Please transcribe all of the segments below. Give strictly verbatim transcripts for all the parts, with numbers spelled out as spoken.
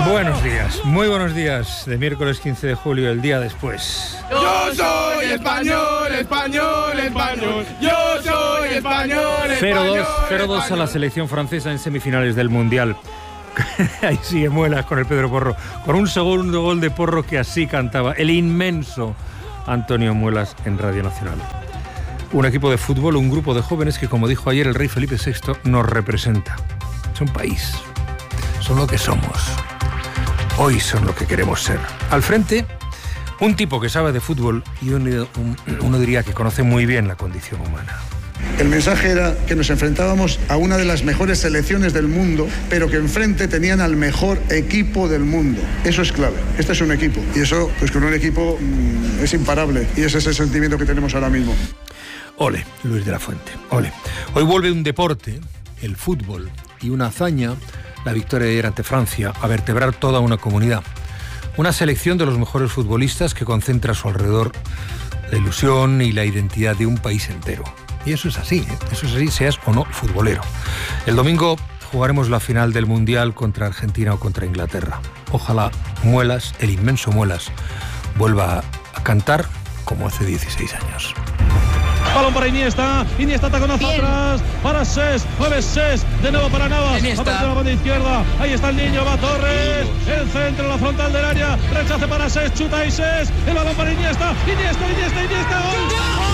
Buenos días, muy buenos días, de miércoles quince de julio, el día después. Yo soy español, español, español. Yo soy español, español. cero dos a la selección francesa en semifinales del Mundial. Ahí sigue Muelas con el Pedro Porro, con un segundo gol de Porro que así cantaba el inmenso Antonio Muelas en Radio Nacional. Un equipo de fútbol, un grupo de jóvenes que, como dijo ayer el rey Felipe sexto, nos representa. Es un país, son lo que somos. Hoy son lo que queremos ser. Al frente, un tipo que sabe de fútbol y uno, uno diría que conoce muy bien la condición humana. El mensaje era que nos enfrentábamos a una de las mejores selecciones del mundo, pero que enfrente tenían al mejor equipo del mundo. Eso es clave. Este es un equipo. Y eso, pues con un equipo mmm, es imparable. Y ese es el sentimiento que tenemos ahora mismo. Ole, Luis de la Fuente, ole. Hoy vuelve un deporte, el fútbol, y una hazaña, la victoria de ayer ante Francia, a vertebrar toda una comunidad. Una selección de los mejores futbolistas que concentra a su alrededor la ilusión y la identidad de un país entero. Y eso es así, ¿eh? Eso es así, seas o no futbolero. El domingo jugaremos la final del Mundial contra Argentina o contra Inglaterra. Ojalá Muelas, el inmenso Muelas, vuelva a cantar como hace dieciséis años. Balón para Iniesta, Iniesta taconazo atrás, para Ses, mueve Ses, de nuevo para Navas, aparece la banda izquierda, ahí está el niño, va Torres, el centro, la frontal del área, rechace para Ses, chuta y Ses, el balón para Iniesta, Iniesta, Iniesta, Iniesta, gol.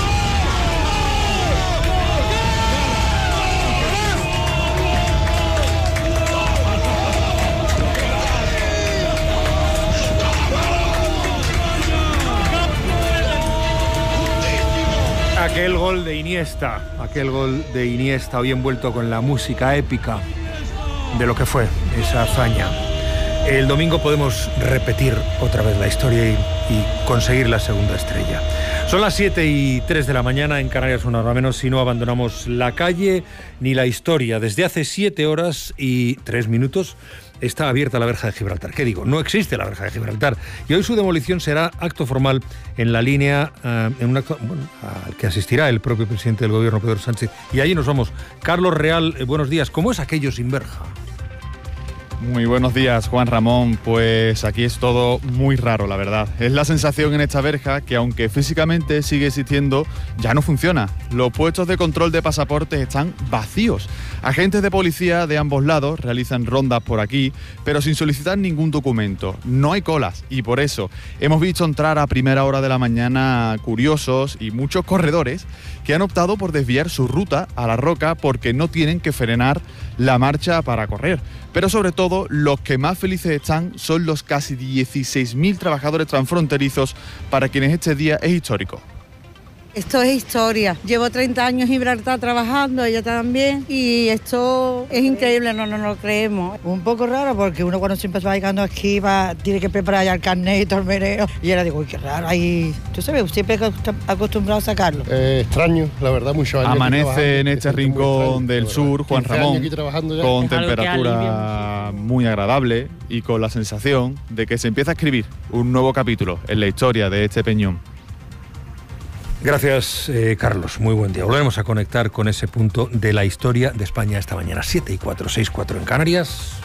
Aquel gol de Iniesta, aquel gol de Iniesta hoy envuelto con la música épica de lo que fue esa hazaña. El domingo podemos repetir otra vez la historia y, y conseguir la segunda estrella. Son las siete y tres de la mañana, en Canarias una hora menos, si no abandonamos la calle ni la historia. Desde hace siete horas y tres minutos está abierta la verja de Gibraltar. ¿Qué digo? No existe la verja de Gibraltar. Y hoy su demolición será acto formal en la línea, uh, en un acto bueno, al que asistirá el propio presidente del gobierno, Pedro Sánchez. Y allí nos vamos. Carlos Real, eh, buenos días. ¿Cómo es aquello sin verja? Muy buenos días, Juan Ramón. Pues aquí es todo muy raro, la verdad. Es la sensación en esta verja que, aunque físicamente sigue existiendo, ya no funciona. Los puestos de control de pasaportes están vacíos. Agentes de policía de ambos lados realizan rondas por aquí, pero sin solicitar ningún documento. No hay colas y por eso hemos visto entrar a primera hora de la mañana curiosos y muchos corredores que han optado por desviar su ruta a la Roca porque no tienen que frenar la marcha para correr. Pero sobre todo, los que más felices están son los casi dieciséis mil trabajadores transfronterizos para quienes este día es histórico. Esto es historia. Llevo treinta años en Gibraltar trabajando, ella también, y esto es increíble, no nos lo creemos. Un poco raro porque uno cuando siempre va llegando aquí va, tiene que preparar ya el carnet y todo el meneo. Y ahora digo, uy, qué raro, ahí, tú sabes, siempre acostumbrado a sacarlo. Eh, extraño, la verdad, muchos años. Amanece en este rincón del sur, Juan Ramón, con temperatura muy agradable y con la sensación de que se empieza a escribir un nuevo capítulo en la historia de este peñón. Gracias, eh, Carlos. Muy buen día. Volveremos a conectar con ese punto de la historia de España esta mañana. siete y cuatro, seis y cuatro en Canarias.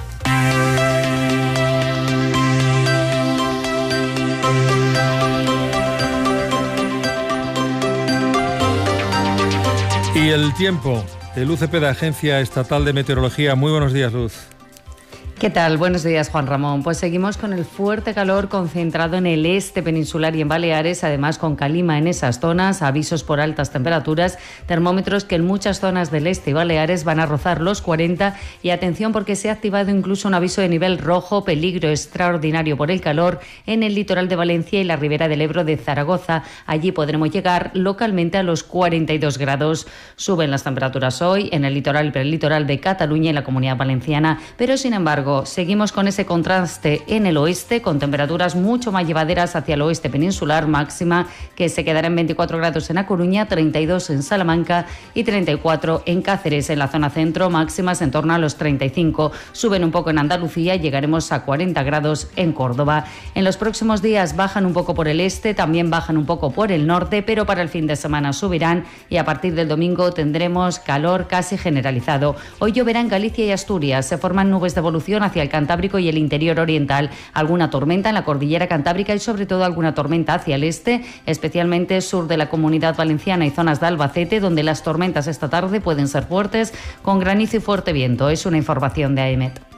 Y el tiempo. El U C P de Agencia Estatal de Meteorología. Muy buenos días, Luz. ¿Qué tal? Buenos días, Juan Ramón. Pues seguimos con el fuerte calor concentrado en el este peninsular y en Baleares, además con calima en esas zonas, avisos por altas temperaturas, termómetros que en muchas zonas del este y Baleares van a rozar los cuarenta y atención porque se ha activado incluso un aviso de nivel rojo, peligro extraordinario por el calor en el litoral de Valencia y la ribera del Ebro de Zaragoza. Allí podremos llegar localmente a los cuarenta y dos grados. Suben las temperaturas hoy en el litoral y prelitoral de Cataluña y la Comunidad Valenciana, pero sin embargo seguimos con ese contraste en el oeste, con temperaturas mucho más llevaderas hacia el oeste peninsular, máxima que se quedará en veinticuatro grados en A Coruña, treinta y dos en Salamanca y treinta y cuatro en Cáceres. En la zona centro, máximas en torno a los treinta y cinco. Suben un poco en Andalucía, llegaremos a cuarenta grados en Córdoba. En los próximos días bajan un poco por el este, también bajan un poco por el norte, pero para el fin de semana subirán y a partir del domingo tendremos calor casi generalizado. Hoy lloverá en Galicia y Asturias, se forman nubes de evolución dirección hacia el Cantábrico y el interior oriental. Alguna tormenta en la cordillera cantábrica y sobre todo alguna tormenta hacia el este, especialmente sur de la Comunidad Valenciana y zonas de Albacete, donde las tormentas esta tarde pueden ser fuertes, con granizo y fuerte viento. Es una información de A E M E T.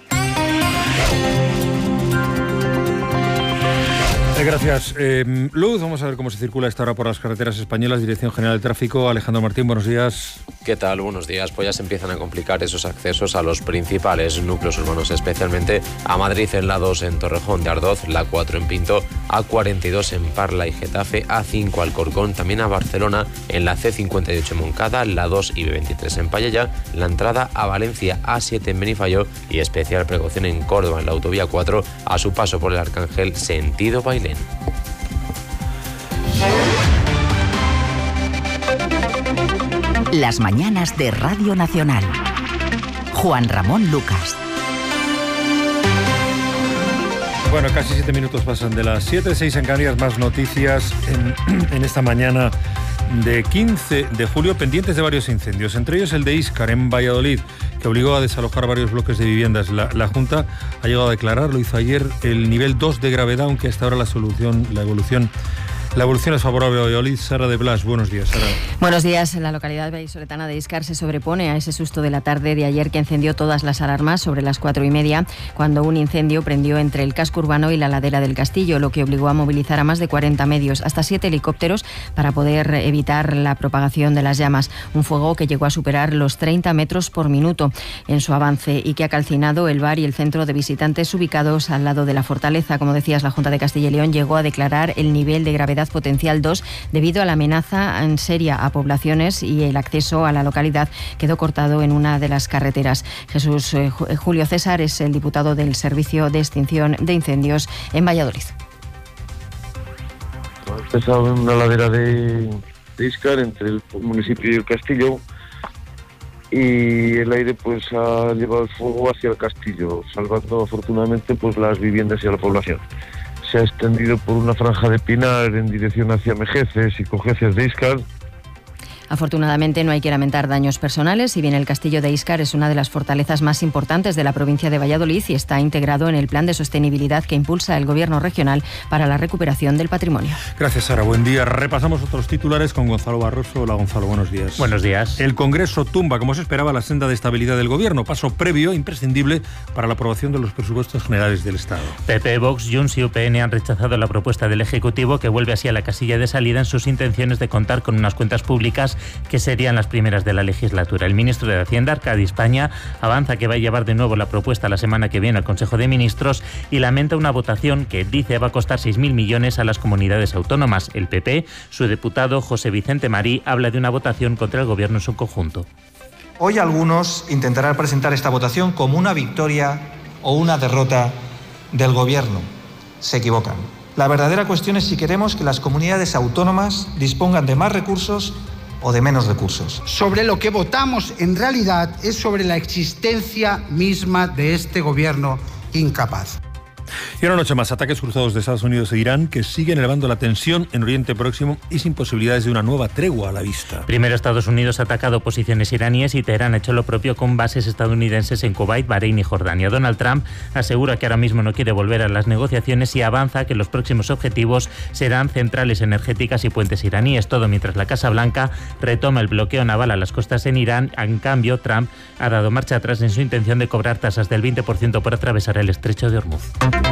Gracias, eh, Luz. Vamos a ver cómo se circula esta hora por las carreteras españolas. Dirección General de Tráfico, Alejandro Martín, buenos días. ¿Qué tal? Buenos días. Pues ya se empiezan a complicar esos accesos a los principales núcleos urbanos, especialmente a Madrid en la dos en Torrejón de Ardoz, la cuatro en Pinto, A cuarenta y dos en Parla y Getafe, A cinco Alcorcón, también a Barcelona en la C cincuenta y ocho en Moncada, la dos y B veintitrés en Payaya, la entrada a Valencia, A siete en Benifayó y especial precaución en Córdoba en la autovía cuatro a su paso por el Arcángel sentido Bailén. Las mañanas de Radio Nacional. Juan Ramón Lucas. Bueno, casi siete minutos pasan de las siete, seis en Canarias. Más noticias en, en esta mañana de quince de julio, pendientes de varios incendios, entre ellos el de Íscar en Valladolid, que obligó a desalojar varios bloques de viviendas. La, la Junta ha llegado a declarar, lo hizo ayer, el nivel dos de gravedad, aunque hasta ahora la solución, la evolución La evolución es favorable a Valladolid. Sara de Blas, buenos días, Sara. Buenos días. La localidad vallisoletana de Íscar se sobrepone a ese susto de la tarde de ayer que encendió todas las alarmas sobre las cuatro y media, cuando un incendio prendió entre el casco urbano y la ladera del castillo, lo que obligó a movilizar a más de cuarenta medios, hasta siete helicópteros, para poder evitar la propagación de las llamas. Un fuego que llegó a superar los treinta metros por minuto en su avance y que ha calcinado el bar y el centro de visitantes ubicados al lado de la fortaleza. Como decías, la Junta de Castilla y León llegó a declarar el nivel de gravedad potencial dos debido a la amenaza en seria a poblaciones, y el acceso a la localidad quedó cortado en una de las carreteras. Jesús eh, Julio César es el diputado del Servicio de Extinción de Incendios en Valladolid. Empezado en una ladera de, de Íscar, entre el municipio y el castillo, y el aire pues ha llevado el fuego hacia el castillo, salvando afortunadamente pues las viviendas y a la población. Se ha extendido por una franja de pinar en dirección hacia Mejeces y Cojeces de Íscar. Afortunadamente no hay que lamentar daños personales, si bien el castillo de Íscar es una de las fortalezas más importantes de la provincia de Valladolid y está integrado en el plan de sostenibilidad que impulsa el Gobierno regional para la recuperación del patrimonio. Gracias, Sara. Buen día. Repasamos otros titulares con Gonzalo Barroso. Hola, Gonzalo, buenos días. Buenos días. El Congreso tumba, como se esperaba, la senda de estabilidad del Gobierno, paso previo imprescindible para la aprobación de los presupuestos generales del Estado. P P, Vox, Junts y U P N han rechazado la propuesta del Ejecutivo, que vuelve así a la casilla de salida en sus intenciones de contar con unas cuentas públicas que serían las primeras de la legislatura. El ministro de Hacienda, Arcadi España, avanza que va a llevar de nuevo la propuesta la semana que viene al Consejo de Ministros y lamenta una votación que dice va a costar seis mil millones a las comunidades autónomas. El P P, su diputado José Vicente Marí, habla de una votación contra el Gobierno en su conjunto. Hoy algunos intentarán presentar esta votación como una victoria o una derrota del Gobierno. Se equivocan. La verdadera cuestión es si queremos que las comunidades autónomas dispongan de más recursos o de menos recursos. Sobre lo que votamos en realidad es sobre la existencia misma de este gobierno incapaz. Y una noche más, ataques cruzados de Estados Unidos e Irán, que siguen elevando la tensión en Oriente Próximo y sin posibilidades de una nueva tregua a la vista. Primero Estados Unidos ha atacado posiciones iraníes y Teherán ha hecho lo propio con bases estadounidenses en Kuwait, Bahrein y Jordania. Donald Trump asegura que ahora mismo no quiere volver a las negociaciones y avanza que los próximos objetivos serán centrales energéticas y puentes iraníes. Todo mientras la Casa Blanca retoma el bloqueo naval a las costas en Irán. En cambio, Trump ha dado marcha atrás en su intención de cobrar tasas del veinte por ciento por atravesar el estrecho de Hormuz.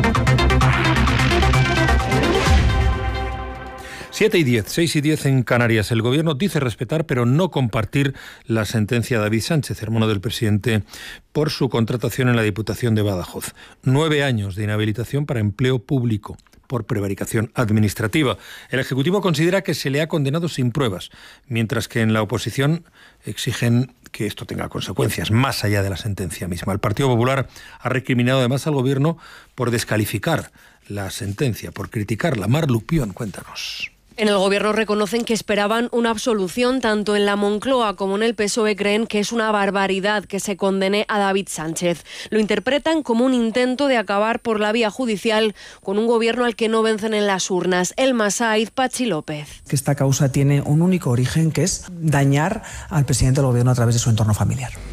siete y diez, seis y diez en Canarias. El Gobierno dice respetar, pero no compartir la sentencia de David Sánchez, hermano del presidente, por su contratación en la Diputación de Badajoz. Nueve años de inhabilitación para empleo público por prevaricación administrativa. El Ejecutivo considera que se le ha condenado sin pruebas, mientras que en la oposición exigen que esto tenga consecuencias más allá de la sentencia misma. El Partido Popular ha recriminado además al Gobierno por descalificar la sentencia, por criticarla. Mar Lupión, cuéntanos. En el Gobierno reconocen que esperaban una absolución. Tanto en la Moncloa como en el P S O E creen que es una barbaridad que se condene a David Sánchez. Lo interpretan como un intento de acabar por la vía judicial con un Gobierno al que no vencen en las urnas. Elma Saiz, Pachi López. Que esta causa tiene un único origen, que es dañar al presidente del Gobierno a través de su entorno familiar.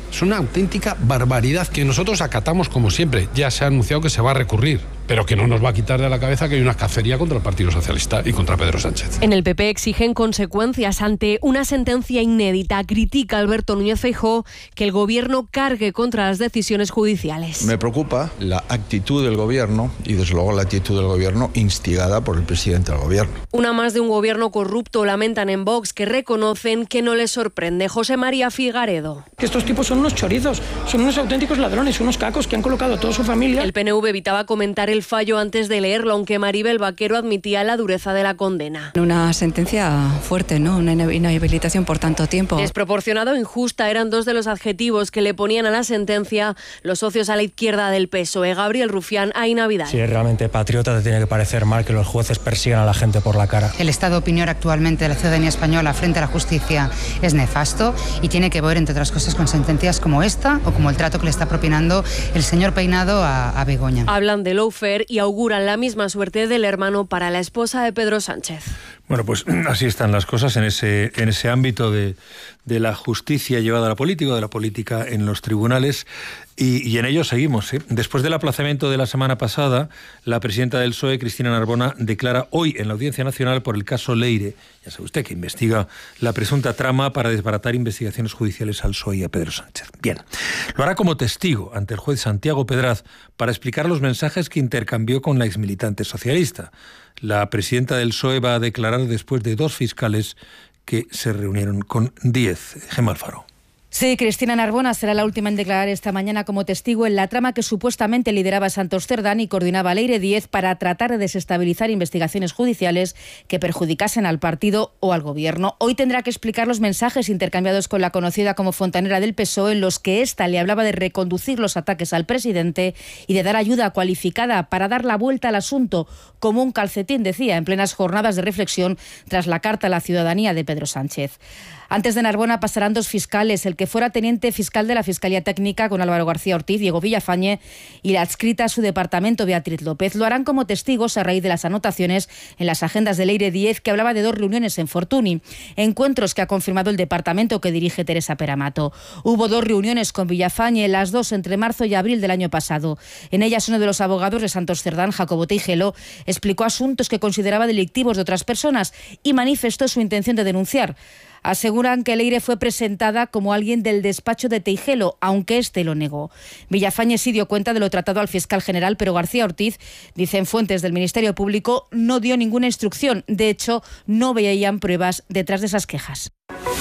Es una auténtica barbaridad que nosotros acatamos como siempre. Ya se ha anunciado que se va a recurrir, pero que no nos va a quitar de la cabeza que hay una cacería contra el Partido Socialista y contra Pedro Sánchez. En el P P exigen consecuencias ante una sentencia inédita. Critica Alberto Núñez Feijóo que el gobierno cargue contra las decisiones judiciales. Me preocupa la actitud del gobierno y desde luego la actitud del gobierno instigada por el presidente del gobierno. Una más de un gobierno corrupto, lamentan en Vox, que reconocen que no les sorprende. José María Figaredo. Que estos tipos son unos chorizos, son unos auténticos ladrones, unos cacos que han colocado a toda su familia. El P N V evitaba comentar el fallo antes de leerlo, aunque Maribel Vaquero admitía la dureza de la condena. Una sentencia fuerte, ¿no? Una inhabilitación por tanto tiempo. Desproporcionado e injusta eran dos de los adjetivos que le ponían a la sentencia los socios a la izquierda del P S O E. Gabriel Rufián, Aina Vidal. Si es realmente patriota, te tiene que parecer mal que los jueces persigan a la gente por la cara. El estado de opinión actualmente de la ciudadanía española frente a la justicia es nefasto y tiene que ver, entre otras cosas, con sentencias como esta o como el trato que le está propinando el señor Peinado a, a Begoña. Hablan de lawfare y auguran la misma suerte del hermano para la esposa de Pedro Sánchez. Bueno, pues así están las cosas en ese, en ese ámbito de, de la justicia llevada a la política, de la política en los tribunales, y, y en ello seguimos, ¿eh? Después del aplazamiento de la semana pasada, la presidenta del P S O E, Cristina Narbona, declara hoy en la Audiencia Nacional por el caso Leire. Ya sabe usted que investiga la presunta trama para desbaratar investigaciones judiciales al P S O E y a Pedro Sánchez. Bien, lo hará como testigo ante el juez Santiago Pedraz para explicar los mensajes que intercambió con la exmilitante socialista. La presidenta del P S O E va a declarar después de dos fiscales que se reunieron con diez. Gemma Alfaro. Sí, Cristina Narbona será la última en declarar esta mañana como testigo en la trama que supuestamente lideraba Santos Cerdán y coordinaba Leire Díez para tratar de desestabilizar investigaciones judiciales que perjudicasen al partido o al gobierno. Hoy tendrá que explicar los mensajes intercambiados con la conocida como fontanera del P S O E, en los que ésta le hablaba de reconducir los ataques al presidente y de dar ayuda cualificada para dar la vuelta al asunto, como un calcetín, decía, en plenas jornadas de reflexión tras la carta a la ciudadanía de Pedro Sánchez. Antes de Narbona pasarán dos fiscales, el que fuera teniente fiscal de la Fiscalía Técnica con Álvaro García Ortiz, Diego Villafañe, y la adscrita a su departamento, Beatriz López. Lo harán como testigos a raíz de las anotaciones en las agendas de Leire Díez, que hablaba de dos reuniones en Fortuny, encuentros que ha confirmado el departamento que dirige Teresa Peramato. Hubo dos reuniones con Villafañe, las dos entre marzo y abril del año pasado. En ellas uno de los abogados de Santos Cerdán, Jacobo Teijelo, explicó asuntos que consideraba delictivos de otras personas y manifestó su intención de denunciar. Aseguran que Leire fue presentada como alguien del despacho de Teijelo, aunque éste lo negó. Villafañe sí dio cuenta de lo tratado al fiscal general, pero García Ortiz, dicen fuentes del Ministerio Público, no dio ninguna instrucción. De hecho, no veían pruebas detrás de esas quejas.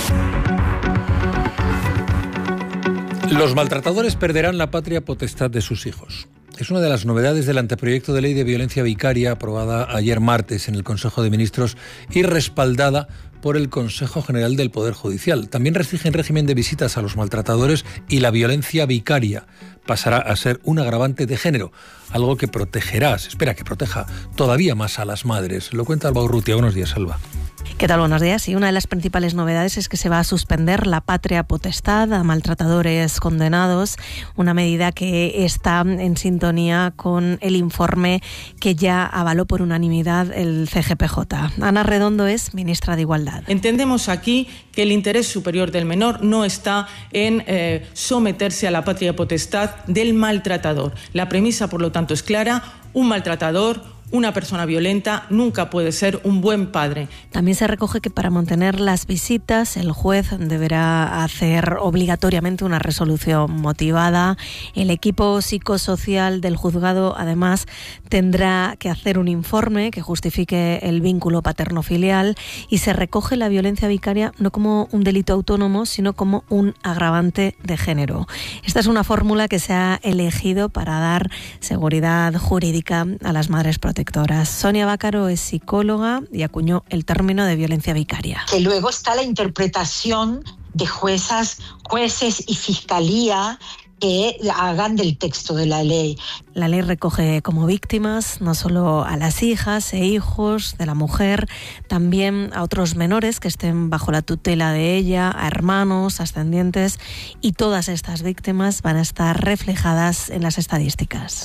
Los maltratadores perderán la patria potestad de sus hijos. Es una de las novedades del anteproyecto de ley de violencia vicaria aprobada ayer martes en el Consejo de Ministros y respaldada por el Consejo General del Poder Judicial. También restringe el régimen de visitas a los maltratadores y la violencia vicaria pasará a ser un agravante de género, algo que protegerá, se espera que proteja todavía más a las madres. Lo cuenta Alba Urrutia. Buenos días, Alba. ¿Qué tal? Buenos días. Y una de las principales novedades es que se va a suspender la patria potestad a maltratadores condenados, una medida que está en sintonía con el informe que ya avaló por unanimidad el C G P J. Ana Redondo es ministra de Igualdad. Entendemos aquí que el interés superior del menor no está en eh, someterse a la patria potestad del maltratador. La premisa, por lo tanto, es clara: un maltratador, una persona violenta, nunca puede ser un buen padre. También se recoge que para mantener las visitas el juez deberá hacer obligatoriamente una resolución motivada. El equipo psicosocial del juzgado además tendrá que hacer un informe que justifique el vínculo paterno-filial, y se recoge la violencia vicaria no como un delito autónomo, sino como un agravante de género. Esta es una fórmula que se ha elegido para dar seguridad jurídica a las madres protectoras. Sonia Bácaro es psicóloga y acuñó el término de violencia vicaria. Que luego está la interpretación de juezas, jueces y fiscalía que hagan del texto de la ley. La ley recoge como víctimas no solo a las hijas e hijos de la mujer, también a otros menores que estén bajo la tutela de ella, a hermanos, ascendientes, y todas estas víctimas van a estar reflejadas en las estadísticas.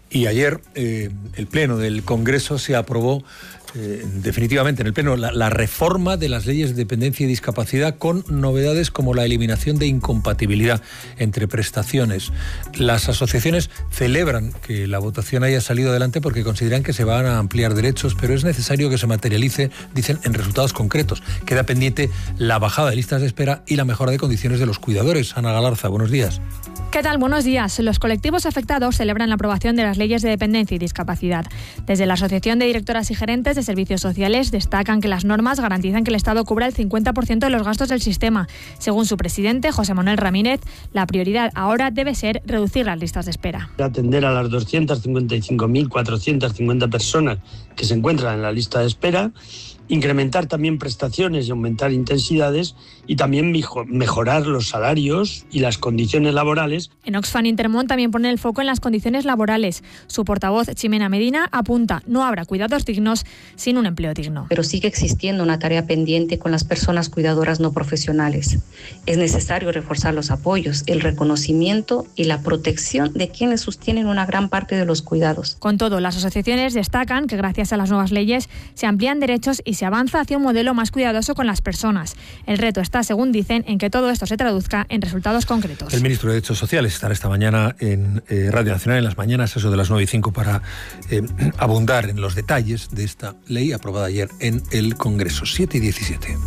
Y ayer eh, el Pleno del Congreso se aprobó eh, definitivamente en el Pleno la, la reforma de las leyes de dependencia y discapacidad, con novedades como la eliminación de incompatibilidad entre prestaciones. Las asociaciones celebran que la votación haya salido adelante porque consideran que se van a ampliar derechos, pero es necesario que se materialice, dicen, en resultados concretos. Queda pendiente la bajada de listas de espera y la mejora de condiciones de los cuidadores. Ana Galarza, buenos días. ¿Qué tal? Buenos días. Los colectivos afectados celebran la aprobación de las leyes de dependencia y discapacidad. Desde la Asociación de Directoras y Gerentes de Servicios Sociales destacan que las normas garantizan que el Estado cubra el cincuenta por ciento de los gastos del sistema. Según su presidente, José Manuel Ramírez, la prioridad ahora debe ser reducir las listas de espera. Atender a las doscientas cincuenta y cinco mil cuatrocientas cincuenta personas que se encuentran en la lista de espera, incrementar también prestaciones y aumentar intensidades, y también mejorar los salarios y las condiciones laborales. En Oxfam Intermón también pone el foco en las condiciones laborales. Su portavoz, Ximena Medina, apunta: no habrá cuidados dignos sin un empleo digno. Pero sigue existiendo una tarea pendiente con las personas cuidadoras no profesionales. Es necesario reforzar los apoyos, el reconocimiento y la protección de quienes sostienen una gran parte de los cuidados. Con todo, las asociaciones destacan que gracias a las nuevas leyes se amplían derechos y se avanza hacia un modelo más cuidadoso con las personas. El reto está, según dicen, en que todo esto se traduzca en resultados concretos. El ministro de Derechos Sociales estará esta mañana en eh, Radio Nacional en las mañanas, eso de las nueve y cinco, para eh, abundar en los detalles de esta ley aprobada ayer en el Congreso. siete y diecisiete.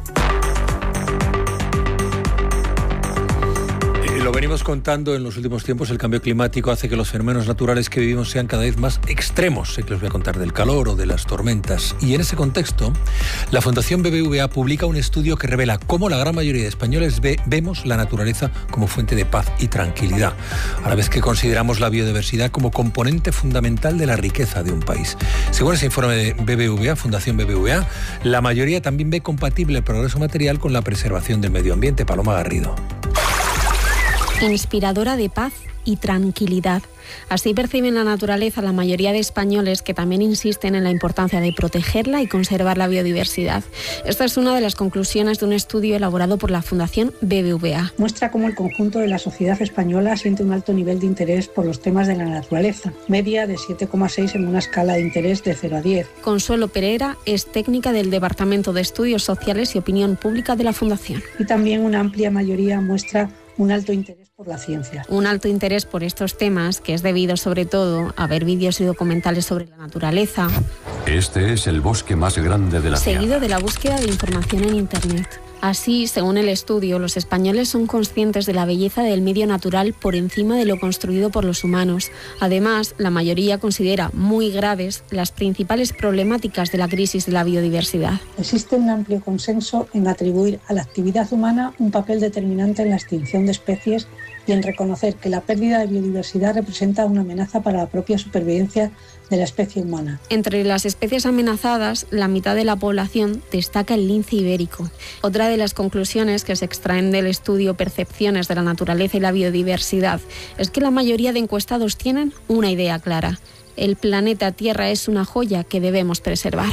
Lo venimos contando en los últimos tiempos. El cambio climático hace que los fenómenos naturales que vivimos sean cada vez más extremos. Sé que les voy a contar del calor o de las tormentas. Y en ese contexto, la Fundación B B V A publica un estudio que revela cómo la gran mayoría de españoles ve, vemos la naturaleza como fuente de paz y tranquilidad, a la vez que consideramos la biodiversidad como componente fundamental de la riqueza de un país. Según ese informe de B B V A, Fundación B B V A, la mayoría también ve compatible el progreso material con la preservación del medio ambiente. Paloma Garrido. Inspiradora de paz y tranquilidad. Así perciben la naturaleza la mayoría de españoles, que también insisten en la importancia de protegerla y conservar la biodiversidad. Esta es una de las conclusiones de un estudio elaborado por la Fundación B B V A. Muestra cómo el conjunto de la sociedad española siente un alto nivel de interés por los temas de la naturaleza, media de siete coma seis en una escala de interés de cero a diez. Consuelo Pereira es técnica del Departamento de Estudios Sociales y Opinión Pública de la Fundación. Y también una amplia mayoría muestra un alto interés por la ciencia. Un alto interés por estos temas, que es debido sobre todo a ver vídeos y documentales sobre la naturaleza. Este es el bosque más grande de la Tierra. Seguido de la búsqueda de información en Internet. Así, según el estudio, los españoles son conscientes de la belleza del medio natural por encima de lo construido por los humanos. Además, la mayoría considera muy graves las principales problemáticas de la crisis de la biodiversidad. Existe un amplio consenso en atribuir a la actividad humana un papel determinante en la extinción de especies y en reconocer que la pérdida de biodiversidad representa una amenaza para la propia supervivencia de la especie humana. Entre las especies amenazadas, la mitad de la población destaca el lince ibérico. Otra de las conclusiones que se extraen del estudio Percepciones de la naturaleza y la biodiversidad es que la mayoría de encuestados tienen una idea clara: el planeta Tierra es una joya que debemos preservar.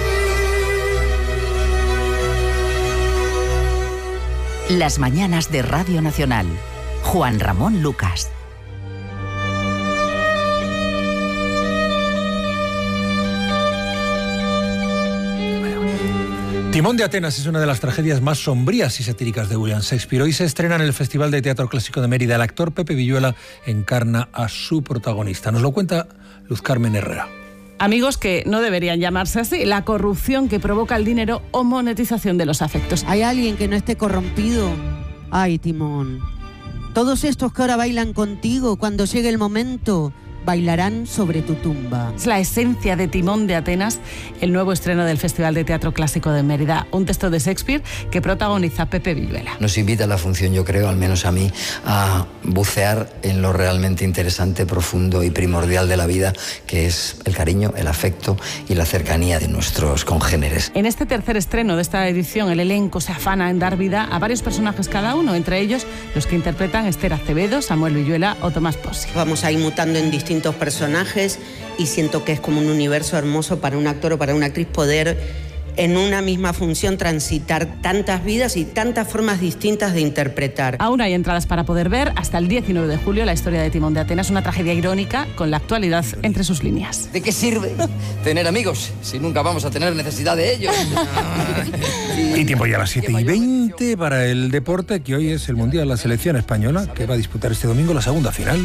Las mañanas de Radio Nacional. Juan Ramón Lucas. Timón de Atenas es una de las tragedias más sombrías y satíricas de William Shakespeare. Hoy se estrena en el Festival de Teatro Clásico de Mérida. El actor Pepe Villuela encarna a su protagonista. Nos lo cuenta Luz Carmen Herrera. Amigos que no deberían llamarse así: la corrupción que provoca el dinero o monetización de los afectos. ¿Hay alguien que no esté corrompido? Ay, Timón. Todos estos que ahora bailan contigo, cuando llegue el momento, bailarán sobre tu tumba. Es la esencia de Timón de Atenas, el nuevo estreno del Festival de Teatro Clásico de Mérida. Un texto de Shakespeare que protagoniza Pepe Villuela. Nos invita a la función, yo creo, al menos a mí, a bucear en lo realmente interesante, profundo y primordial de la vida, que es el cariño, el afecto y la cercanía de nuestros congéneres. En este tercer estreno de esta edición, el elenco se afana en dar vida a varios personajes cada uno, entre ellos los que interpretan Esther Acevedo, Samuel Villuela o Tomás Pozzi. Vamos a ir mutando en distintos personajes y siento que es como un universo hermoso para un actor o para una actriz poder en una misma función transitar tantas vidas y tantas formas distintas de interpretar. Aún hay entradas para poder ver hasta el diecinueve de julio la historia de Timón de Atenas, una tragedia irónica con la actualidad entre sus líneas. ¿De qué sirve tener amigos si nunca vamos a tener necesidad de ellos? Y tiempo ya a las siete y veinte para el deporte, que hoy es el Mundial, la selección española, que va a disputar este domingo la segunda final.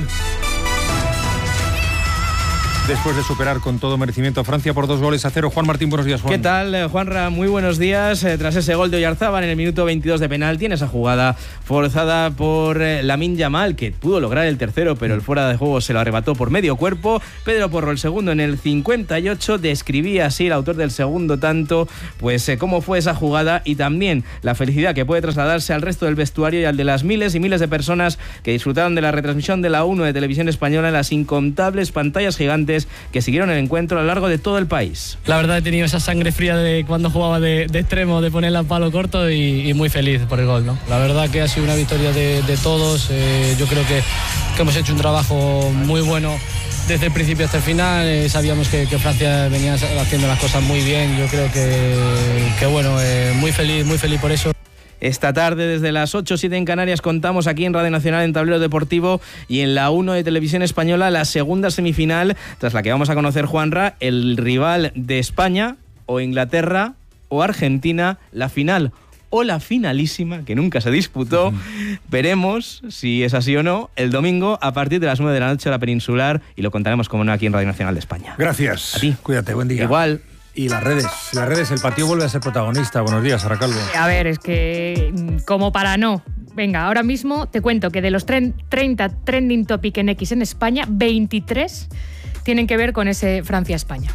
Después de superar con todo merecimiento a Francia por dos goles a cero. Juan Martín, buenos días, Juan. ¿Qué tal, Juanra? Muy buenos días. Eh, tras ese gol de Oyarzábal en el minuto veintidós de penalti, en esa jugada forzada por eh, Lamine Yamal, que pudo lograr el tercero, pero el fuera de juego se lo arrebató por medio cuerpo. Pedro Porro, el segundo, en el cincuenta y ocho, describía así, el autor del segundo tanto, pues eh, cómo fue esa jugada y también la felicidad que puede trasladarse al resto del vestuario y al de las miles y miles de personas que disfrutaron de la retransmisión de la uno de Televisión Española en las incontables pantallas gigantes que siguieron el encuentro a lo largo de todo el país. La verdad, he tenido esa sangre fría de cuando jugaba de, de extremo, de ponerla a palo corto y, y muy feliz por el gol, ¿no? La verdad que ha sido una victoria de, de todos. Eh, yo creo que, que hemos hecho un trabajo muy bueno desde el principio hasta el final. Eh, sabíamos que, que Francia venía haciendo las cosas muy bien. Yo creo que, que bueno, eh, muy feliz, muy feliz por eso. Esta tarde, desde las ocho o siete en Canarias, contamos aquí en Radio Nacional, en Tablero Deportivo, y en la uno de Televisión Española, la segunda semifinal, tras la que vamos a conocer, Juanra, el rival de España, o Inglaterra, o Argentina, la final o la finalísima, que nunca se disputó. Uh-huh. Veremos si es así o no el domingo a partir de las nueve de la noche a la Peninsular, y lo contaremos, como no, aquí en Radio Nacional de España. Gracias. A ti. Cuídate, buen día. Igual. Y las redes, las redes, el patio vuelve a ser protagonista. Buenos días, Sara Calvo. A ver, es que como para no. Venga, ahora mismo te cuento que de los treinta trending topic en X en España, veintitrés tienen que ver con ese Francia-España.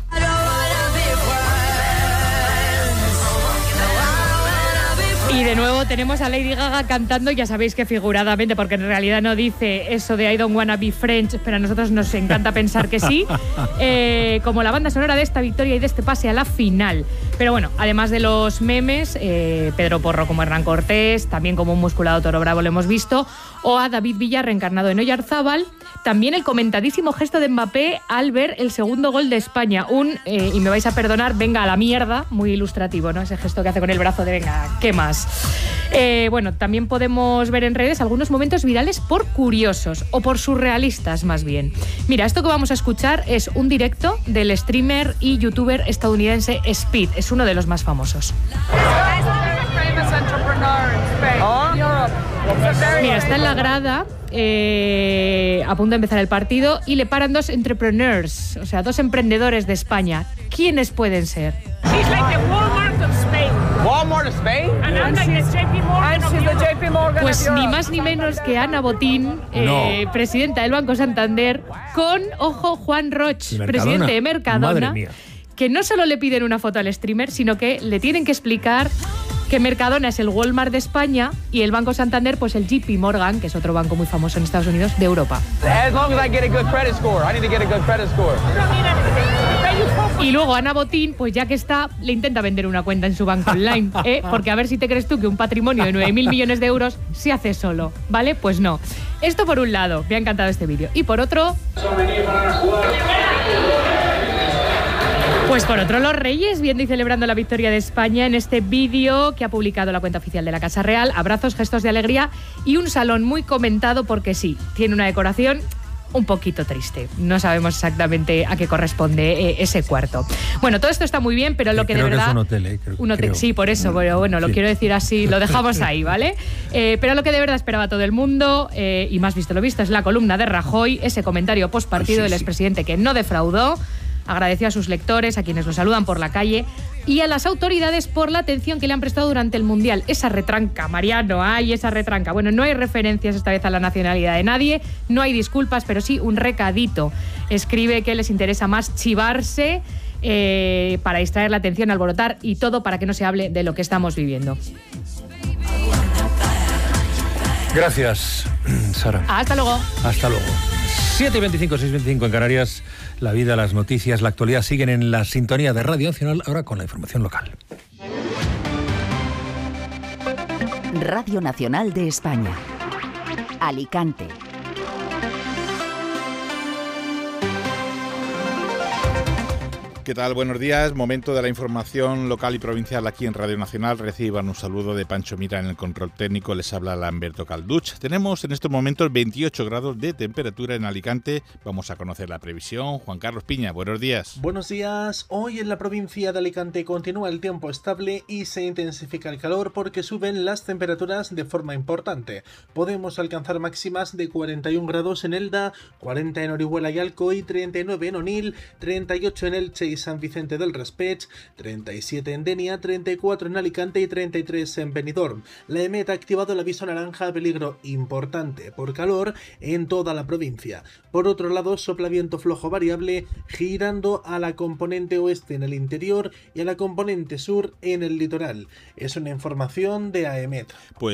Y de nuevo tenemos a Lady Gaga cantando, ya sabéis que figuradamente, porque en realidad no dice eso de I don't wanna be French, pero a nosotros nos encanta pensar que sí, eh, como la banda sonora de esta victoria y de este pase a la final. Pero bueno, además de los memes, eh, Pedro Porro como Hernán Cortés, también como un musculado toro bravo lo hemos visto, o a David Villa reencarnado en Oyarzábal. También el comentadísimo gesto de Mbappé al ver el segundo gol de España. Un, eh, y me vais a perdonar, venga a la mierda, muy ilustrativo, ¿no? Ese gesto que hace con el brazo de venga, ¿qué más? Eh, bueno, también podemos ver en redes algunos momentos virales por curiosos, o por surrealistas más bien. Mira, esto que vamos a escuchar es un directo del streamer y youtuber estadounidense Speed. Es uno de los más famosos. Mira, está en la grada, eh, a punto de empezar el partido, y le paran dos entrepreneurs, o sea, dos emprendedores de España. ¿Quiénes pueden ser? She's like the Walmart of Spain. Walmart of Spain? And I'm like the J P Morgan of Europe. J P Morgan Pues ni más ni menos que Ana Botín, eh, no. presidenta del Banco Santander, con, ojo, Juan Roch, presidente de Mercadona, que no solo le piden una foto al streamer, sino que le tienen que explicar que Mercadona es el Walmart de España y el Banco Santander, pues el J P Morgan, que es otro banco muy famoso en Estados Unidos, de Europa. As long as I get a good credit score, I need to get a good credit score. Y luego Ana Botín, pues ya que está, le intenta vender una cuenta en su banco online, ¿eh? Porque a ver si te crees tú que un patrimonio de nueve mil millones de euros se hace solo, ¿vale? Pues no. Esto por un lado, me ha encantado este vídeo. Y por otro... Pues por otro, los Reyes, viendo y celebrando la victoria de España en este vídeo que ha publicado la cuenta oficial de la Casa Real. Abrazos, gestos de alegría y un salón muy comentado porque sí, tiene una decoración un poquito triste. No sabemos exactamente a qué corresponde eh, ese cuarto. Bueno, todo esto está muy bien, pero lo que creo de verdad... Que es un hotel, ¿eh? Creo, un hotel, creo. Sí, por eso, bueno, bueno lo sí. quiero decir así, lo dejamos ahí, ¿vale? Eh, pero lo que de verdad esperaba todo el mundo, eh, y más visto lo visto, es la columna de Rajoy, ese comentario postpartido ah, sí, del expresidente sí. que no defraudó. Agradeció a sus lectores, a quienes lo saludan por la calle, y a las autoridades por la atención que le han prestado durante el Mundial. Esa retranca, Mariano, hay esa retranca. Bueno, no hay referencias esta vez a la nacionalidad de nadie, no hay disculpas, pero sí un recadito. Escribe que les interesa más chivarse eh, para distraer la atención, alborotar y todo para que no se hable de lo que estamos viviendo. Gracias, Sara. Hasta luego. Hasta luego. siete y veinticinco, seis y veinticinco en Canarias. La vida, las noticias, la actualidad siguen en la sintonía de Radio Nacional, ahora con la información local. Radio Nacional de España. Alicante. ¿Qué tal? Buenos días. Momento de la información local y provincial aquí en Radio Nacional. Reciban un saludo de Pancho Mira en el control técnico. Les habla Lamberto Calduch. Tenemos en estos momentos veintiocho grados de temperatura en Alicante. Vamos a conocer la previsión. Juan Carlos Piña, buenos días. Buenos días. Hoy en la provincia de Alicante continúa el tiempo estable y se intensifica el calor porque suben las temperaturas de forma importante. Podemos alcanzar máximas de cuarenta y un grados en Elda, cuarenta en Orihuela y Alcoy, treinta y nueve en Onil, treinta y ocho en Elche y San Vicente del Raspech, treinta y siete en Denia, treinta y cuatro en Alicante y treinta y tres en Benidorm. La EMET ha activado el aviso naranja a peligro importante por calor en toda la provincia. Por otro lado, sopla viento flojo variable girando a la componente oeste en el interior y a la componente sur en el litoral. Es una información de AEMET. Pues